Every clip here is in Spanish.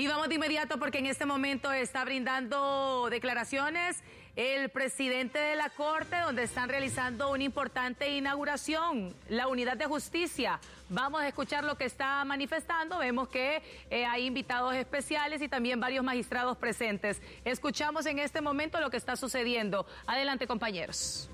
Y vamos de inmediato porque en este momento está brindando declaraciones el presidente de la Corte, donde están realizando una importante inauguración, la Unidad de Justicia. Vamos a escuchar lo que está manifestando. Vemos que hay invitados especiales y también varios magistrados presentes. Escuchamos en este momento lo que está sucediendo. Adelante, compañeros.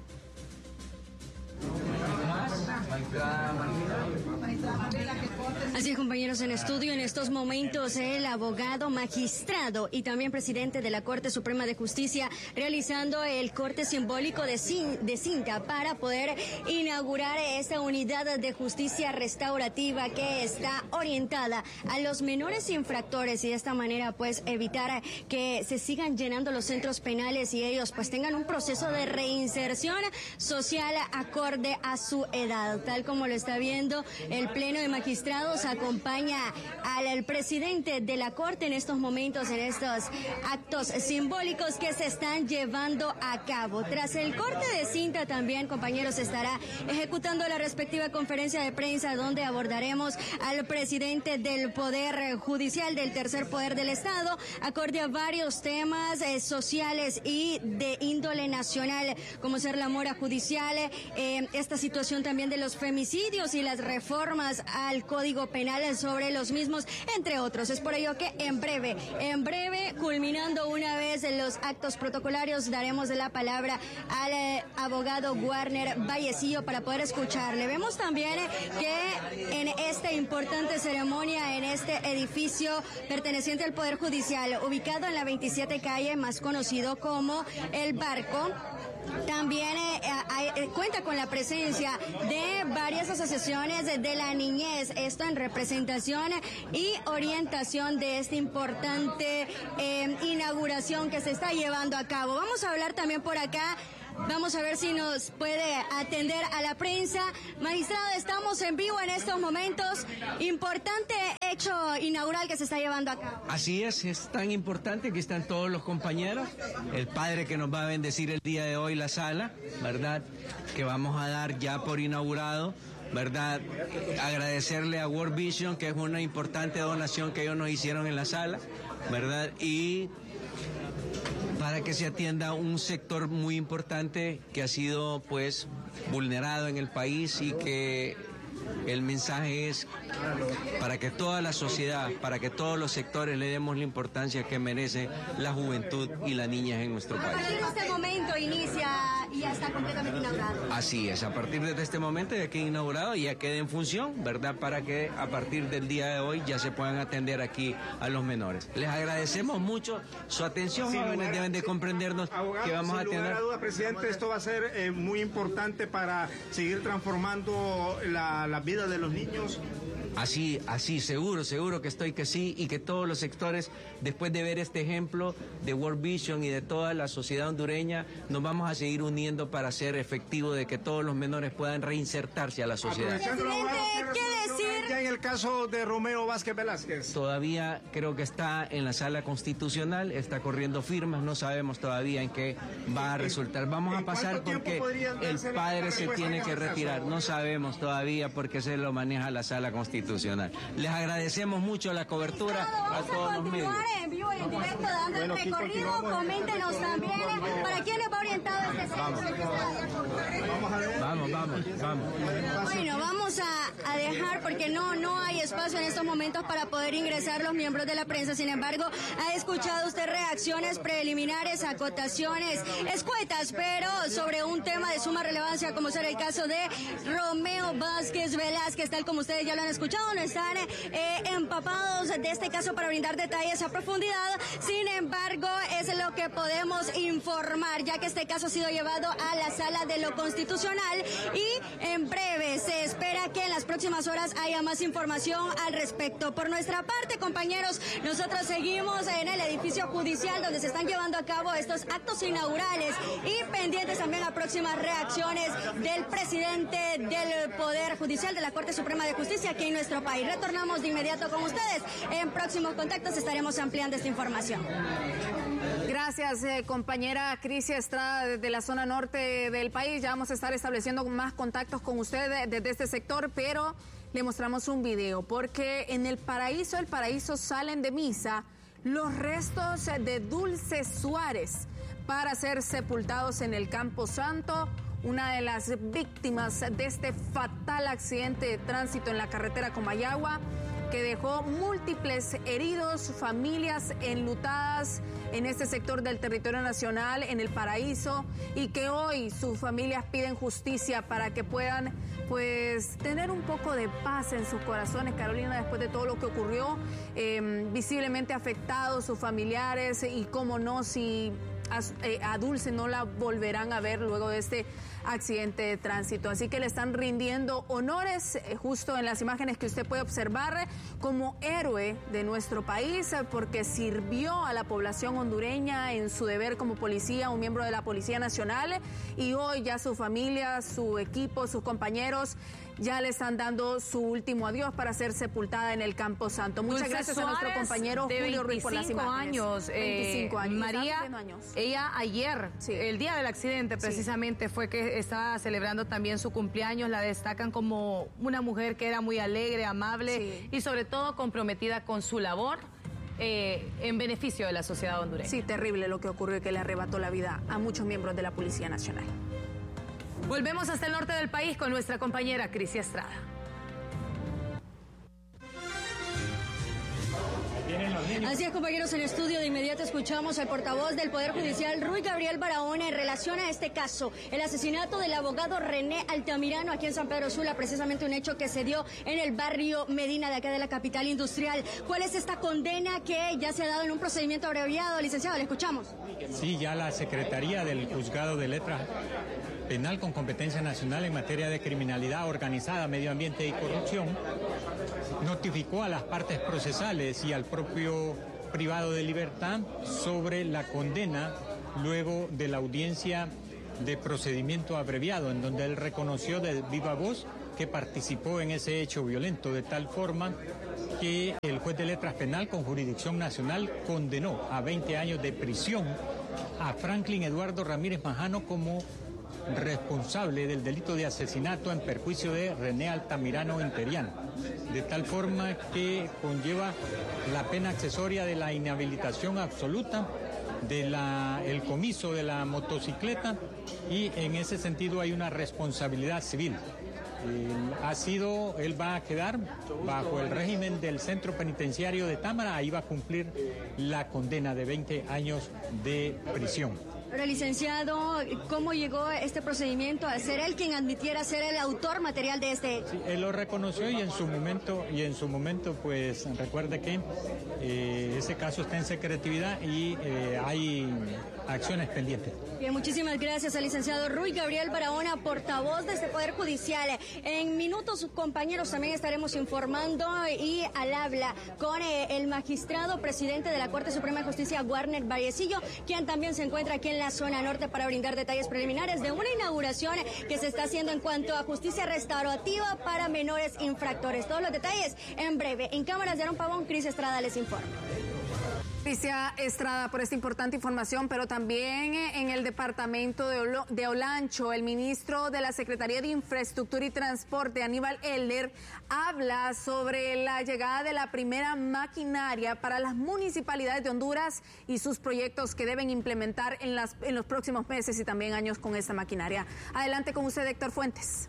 Así es, compañeros, en estudio en estos momentos el abogado, magistrado y también presidente de la Corte Suprema de Justicia realizando el corte simbólico de cinta para poder inaugurar esta unidad de justicia restaurativa que está orientada a los menores infractores y de esta manera pues evitar que se sigan llenando los centros penales y ellos pues tengan un proceso de reinserción social acorde a su edad. Tal como lo está viendo el Pleno de Magistrados, acompaña al presidente de la Corte en estos momentos, en estos actos simbólicos que se están llevando a cabo. Tras el corte de cinta también, compañeros, estará ejecutando la respectiva conferencia de prensa donde abordaremos al presidente del Poder Judicial, del tercer poder del Estado, acorde a varios temas sociales y de índole nacional, como ser la mora judicial, esta situación también de los femicidios y las reformas al Código Penal sobre los mismos, entre otros. Es por ello que en breve, culminando una vez los actos protocolarios, daremos la palabra al abogado Warner Vallecillo para poder escucharle. Vemos también que en esta importante ceremonia, en este edificio perteneciente al Poder Judicial, ubicado en la 27 calle, más conocido como El Barco, también cuenta con la presencia de varias asociaciones de la niñez, esto en representación y orientación de esta importante inauguración que se está llevando a cabo. Vamos a hablar también por acá. Vamos a ver si nos puede atender a la prensa. Magistrado, estamos en vivo en estos momentos. Importante hecho inaugural que se está llevando a cabo. Así es tan importante que están todos los compañeros. El padre que nos va a bendecir el día de hoy la sala, ¿verdad? Que vamos a dar ya por inaugurado, ¿verdad? Agradecerle a World Vision, que es una importante donación que ellos nos hicieron en la sala, ¿verdad? Y para que se atienda un sector muy importante que ha sido pues vulnerado en el país y que el mensaje es para que toda la sociedad, para que todos los sectores le demos la importancia que merece la juventud y la niñez en nuestro país. A partir de este momento inicia y ya está completamente inaugurado. Así es, a partir de este momento ya queda inaugurado y ya queda en función, ¿verdad? Para que a partir del día de hoy ya se puedan atender aquí a los menores. Les agradecemos mucho su atención, jóvenes, deben de comprendernos que vamos a atender. Sin lugar a duda, presidente, esto va a ser muy importante para seguir transformando la vida de los niños. Así, seguro que estoy que sí, y que todos los sectores, después de ver este ejemplo de World Vision y de toda la sociedad hondureña, nos vamos a seguir uniendo para hacer efectivo de que todos los menores puedan reinsertarse a la sociedad. ¿Qué decir? Ya en el caso de Romeo Vázquez Velázquez. Todavía creo que está en la sala constitucional, está corriendo firmas, no sabemos todavía en qué va a resultar. Vamos a pasar porque el padre se tiene que retirar, no sabemos todavía porque se lo maneja la sala constitucional. Les agradecemos mucho la cobertura a todos los medios. En vivo y en directo dando el recorrido, coméntenos también para quiénes va orientado este centro. Vamos. Bueno, vamos a dejar porque no hay espacio en estos momentos para poder ingresar los miembros de la prensa. Sin embargo, ha escuchado usted reacciones preliminares, acotaciones escuetas, pero sobre un tema de suma relevancia como será el caso de Romeo Vázquez Velázquez, tal como ustedes ya lo han escuchado. No están empapados de este caso para brindar detalles a profundidad. Sin embargo, es lo que podemos informar, ya que este caso ha sido llevado a la sala de lo constitucional y en breve se espera que en las próximas horas haya más información al respecto. Por nuestra parte, compañeros, nosotros seguimos en el edificio judicial donde se están llevando a cabo estos actos inaugurales y pendientes también a próximas reacciones del presidente del Poder Judicial de la Corte Suprema de Justicia aquí en nuestro país. Retornamos de inmediato con ustedes. En próximos contactos estaremos ampliando esta información. Gracias, compañera Crisia Estrada, desde la zona norte del país. Ya vamos a estar estableciendo más contactos con usted desde este sector, pero le mostramos un video, porque en el paraíso salen de misa los restos de Dulce Suárez para ser sepultados en el Campo Santo, una de las víctimas de este fatal accidente de tránsito en la carretera Comayagua, que dejó múltiples heridos, familias enlutadas en este sector del territorio nacional, en El Paraíso, y que hoy sus familias piden justicia para que puedan pues tener un poco de paz en sus corazones, Carolina, después de todo lo que ocurrió, visiblemente afectados sus familiares, y cómo no, si a Dulce no la volverán a ver luego de este accidente de tránsito. Así que le están rindiendo honores justo en las imágenes que usted puede observar, como héroe de nuestro país, porque sirvió a la población hondureña en su deber como policía, un miembro de la Policía Nacional, y hoy ya su familia, su equipo, sus compañeros ya le están dando su último adiós para ser sepultada en el Campo Santo. Muchas gracias a nuestro compañero Julio Ruiz por las imágenes. 25 años. María, ella ayer, el día del accidente precisamente, fue que estaba celebrando también su cumpleaños. La destacan como una mujer que era muy alegre, amable y sobre todo comprometida con su labor en beneficio de la sociedad hondureña. Sí, terrible lo que ocurrió y que le arrebató la vida a muchos miembros de la Policía Nacional. Volvemos hasta el norte del país con nuestra compañera Crisia Estrada. Así es, compañeros, en estudio de inmediato escuchamos al portavoz del Poder Judicial, Rui Gabriel Barahona, en relación a este caso, el asesinato del abogado René Altamirano aquí en San Pedro Sula, precisamente un hecho que se dio en el barrio Medina de acá de la capital industrial. ¿Cuál es esta condena que ya se ha dado en un procedimiento abreviado, licenciado? Le escuchamos. Sí, ya la Secretaría del Juzgado de Letras Penal con competencia nacional en materia de criminalidad organizada, medio ambiente y corrupción notificó a las partes procesales y al propio privado de libertad sobre la condena luego de la audiencia de procedimiento abreviado, en donde él reconoció de viva voz que participó en ese hecho violento, de tal forma que el juez de letras penal con jurisdicción nacional condenó a 20 años de prisión a Franklin Eduardo Ramírez Majano como responsable del delito de asesinato en perjuicio de René Altamirano Interiano, de tal forma que conlleva la pena accesoria de la inhabilitación absoluta, el comiso de la motocicleta, y en ese sentido hay una responsabilidad civil. Él va a quedar bajo el régimen del centro penitenciario de Támara, ahí va a cumplir la condena de 20 años de prisión. Ahora, licenciado, ¿cómo llegó este procedimiento a ser él quien admitiera ser el autor material de este hecho? Sí, él lo reconoció y en su momento pues recuerde que ese caso está en secretividad y hay acciones pendientes. Bien, muchísimas gracias al licenciado Rui Gabriel Barahona, portavoz de este Poder Judicial. En minutos, compañeros, también estaremos informando y al habla con el magistrado presidente de la Corte Suprema de Justicia, Warner Vallecillo, quien también se encuentra aquí en la zona norte para brindar detalles preliminares de una inauguración que se está haciendo en cuanto a justicia restaurativa para menores infractores. Todos los detalles en breve. En cámaras de Aaron Pavón, Crisia Estrada les informa. Crisia Estrada por esta importante información, pero también en el departamento de Olancho, el ministro de la Secretaría de Infraestructura y Transporte, Aníbal Elder, habla sobre la llegada de la primera maquinaria para las municipalidades de Honduras y sus proyectos que deben implementar en los próximos meses y también años con esta maquinaria. Adelante con usted, Héctor Fuentes.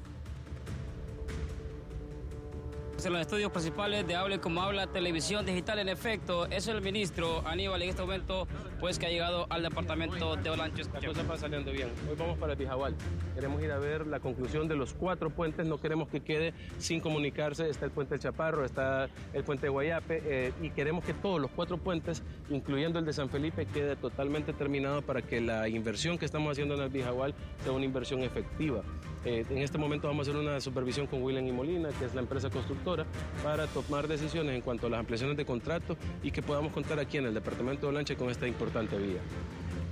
En los estudios principales de Hable Como Habla, televisión digital, en efecto, es el ministro Aníbal en este momento, pues que ha llegado al departamento de Olancho. La cosa va saliendo bien. Hoy vamos para el Bijahual. Queremos ir a ver la conclusión de los 4 puentes. No queremos que quede sin comunicarse. Está el puente del Chaparro, está el puente de Guayape y queremos que todos los 4 puentes, incluyendo el de San Felipe, quede totalmente terminado para que la inversión que estamos haciendo en el Bijahual sea una inversión efectiva. En este momento vamos a hacer una supervisión con William y Molina, que es la empresa constructora, para tomar decisiones en cuanto a las ampliaciones de contrato y que podamos contar aquí en el departamento de Olancho con esta importante vía.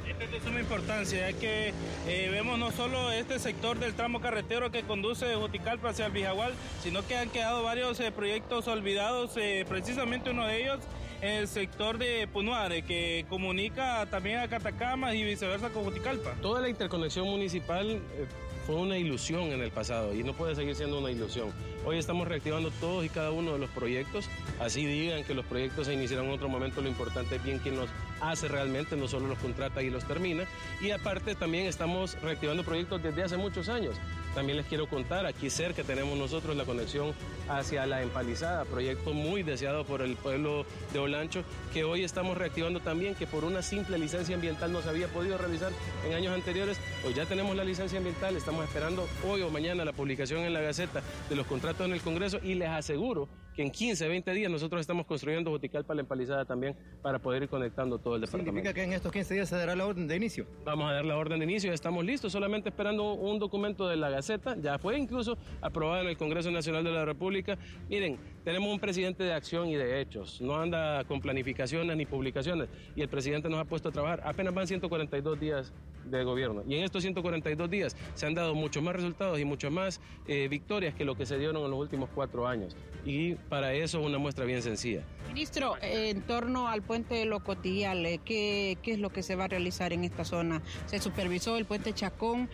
Esto es de suma importancia, ya que vemos no solo este sector del tramo carretero que conduce de Juticalpa hacia el Bijagual, sino que han quedado varios proyectos olvidados, precisamente uno de ellos en el sector de Punuare, que comunica también a Catacamas y viceversa con Juticalpa. Toda la interconexión municipal fue una ilusión en el pasado y no puede seguir siendo una ilusión. Hoy estamos reactivando todos y cada uno de los proyectos, así digan que los proyectos se iniciaron en otro momento, lo importante es bien quién los hace realmente, no solo los contrata y los termina. Y aparte también estamos reactivando proyectos desde hace muchos años. También les quiero contar, aquí cerca tenemos nosotros la conexión hacia La Empalizada, proyecto muy deseado por el pueblo de Olancho, que hoy estamos reactivando también, que por una simple licencia ambiental no se había podido realizar en años anteriores. Hoy ya tenemos la licencia ambiental, estamos esperando hoy o mañana la publicación en la Gaceta de los contratos en el Congreso y les aseguro que en 15, 20 días nosotros estamos construyendo Juticalpa La Empalizada también para poder ir conectando todo el departamento. ¿Significa que en estos 15 días se dará la orden de inicio? Vamos a dar la orden de inicio, ya estamos listos, solamente esperando un documento de la Gaceta, ya fue incluso aprobado en el Congreso Nacional de la República. Miren, tenemos un presidente de acción y de hechos, no anda con planificaciones ni publicaciones, y el presidente nos ha puesto a trabajar. Apenas van 142 días de gobierno, y en estos 142 días se han dado muchos más resultados y muchas más victorias que lo que se dieron en los últimos 4 años, y para eso una muestra bien sencilla. Ministro, en torno al puente de Locotiale, ¿qué es lo que se va a realizar en esta zona? ¿Se supervisó el puente Chacón?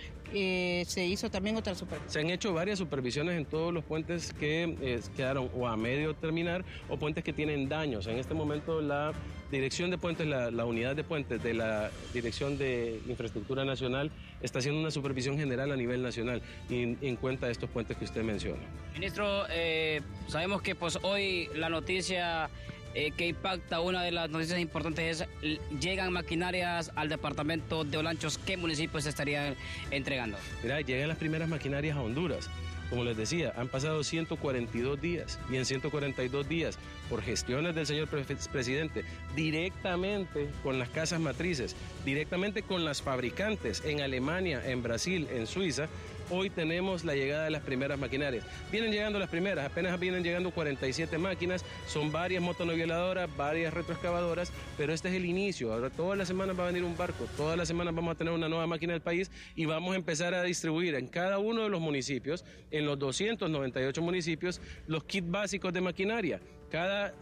¿Se hizo también otra supervisión? Se han hecho varias supervisiones en todos los puentes que quedaron o a medio terminar o puentes que tienen daños. En este momento la Dirección de Puentes, la unidad de puentes de la Dirección de Infraestructura Nacional está haciendo una supervisión general a nivel nacional y en cuenta de estos puentes que usted menciona. Ministro, sabemos que pues hoy la noticia que impacta, una de las noticias importantes es, llegan maquinarias al departamento de Olanchos. ¿Qué municipios se estarían entregando? Mira, llegan las primeras maquinarias a Honduras. Como les decía, han pasado 142 días y en 142 días, por gestiones del señor presidente, directamente con las casas matrices, directamente con las fabricantes en Alemania, en Brasil, en Suiza, hoy tenemos la llegada de las primeras maquinarias. Vienen llegando las primeras, apenas vienen llegando 47 máquinas, son varias motoniveladoras, varias retroexcavadoras, pero este es el inicio. Ahora todas las semanas va a venir un barco, todas las semanas vamos a tener una nueva máquina del país y vamos a empezar a distribuir en cada uno de los municipios, en los 298 municipios, los kits básicos de maquinaria. Cada